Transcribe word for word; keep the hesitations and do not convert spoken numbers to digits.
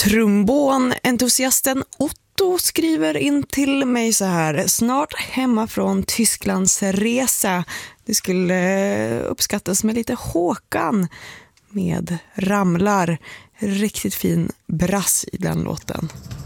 Trombonentusiasten Otto skriver in till mig så här: snart hemma från Tysklands resa. Det skulle uppskattas med lite Håkan med ramlar. Riktigt fin brass i den låten.